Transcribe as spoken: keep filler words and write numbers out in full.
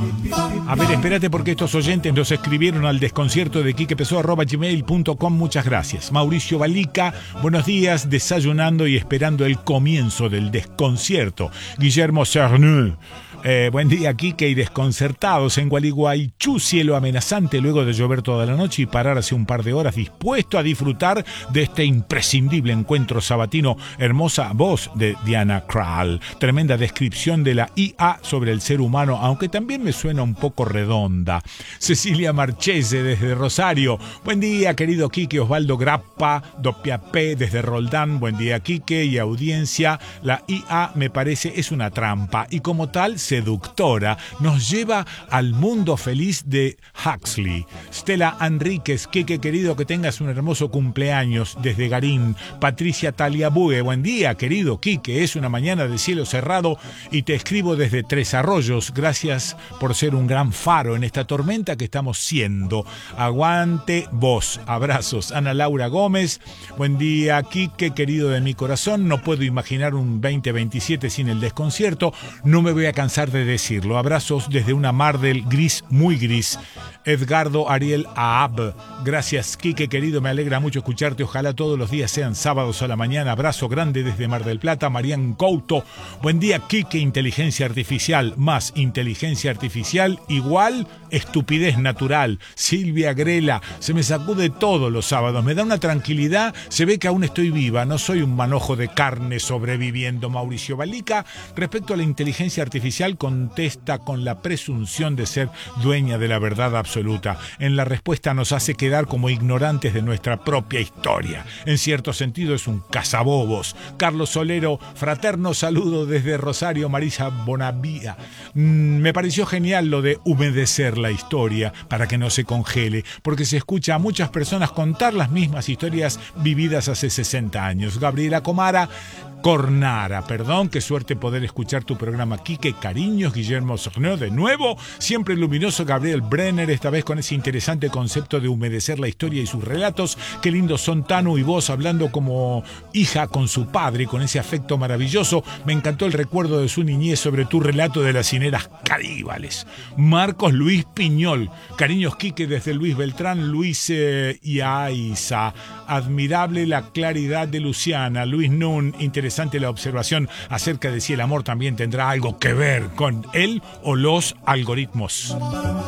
A ver, espérate porque estos oyentes nos escribieron al desconcierto de quique pessoa arroba gmail punto com. Muchas gracias. Mauricio Balica, buenos días, desayunando y esperando el comienzo del desconcierto. Guillermo Cerneux. Eh, buen día, Quique, y desconcertados en Gualeguaychú, cielo amenazante luego de llover toda la noche y parar hace un par de horas, dispuesto a disfrutar de este imprescindible encuentro sabatino. Hermosa voz de Diana Krall, tremenda descripción de la I A sobre el ser humano, aunque también me suena un poco redonda. Cecilia Marchese desde Rosario, buen día, querido Quique. Osvaldo Grappa, Dopiapé desde Roldán, buen día, Quique y audiencia. La I A me parece es una trampa y como tal seductora, nos lleva al mundo feliz de Huxley. Stella Enríquez, Quique querido, que tengas un hermoso cumpleaños desde Garín. Patricia Taliabue, buen día, querido Quique, es una mañana de cielo cerrado y te escribo desde Tres Arroyos. Gracias por ser un gran faro en esta tormenta que estamos siendo. Aguante vos. Abrazos. Ana Laura Gómez, buen día, Quique querido de mi corazón. No puedo imaginar un veinte veintisiete sin el desconcierto. No me voy a cansar de decirlo. Abrazos desde una Mar del gris, muy gris. Edgardo Ariel Aab, gracias, Quique querido, me alegra mucho escucharte. Ojalá todos los días sean sábados a la mañana. Abrazo grande desde Mar del Plata. Marian Couto, buen día, Quique. Inteligencia artificial más inteligencia artificial igual estupidez natural. Silvia Grela, se me sacude todo los sábados, me da una tranquilidad, se ve que aún estoy viva, no soy un manojo de carne sobreviviendo. Mauricio Balica, respecto a la inteligencia artificial, contesta con la presunción de ser dueña de la verdad absoluta. En la respuesta nos hace quedar como ignorantes de nuestra propia historia. En cierto sentido es un cazabobos. Carlos Solero, fraterno saludo desde Rosario. Marisa Bonavía, mm, me pareció genial lo de humedecer la historia para que no se congele, porque se escucha a muchas personas contar las mismas historias vividas hace sesenta años. Gabriela Comara, Cornara, perdón, qué suerte poder escuchar tu programa, Quique. Cariños, Guillermo Cerneux, de nuevo, siempre luminoso. Gabriel Brenner, esta vez con ese interesante concepto de humedecer la historia y sus relatos. Qué lindos son Tanu y vos hablando como hija con su padre, con ese afecto maravilloso. Me encantó el recuerdo de su niñez sobre tu relato de las hineras caníbales. Marcos Luis Piñol, cariños, Quique, desde Luis Beltrán. Luis eh, Iaiza, admirable la claridad de Luciana. Luis Nun, interesante la observación acerca de si el amor también tendrá algo que ver con él o los algoritmos.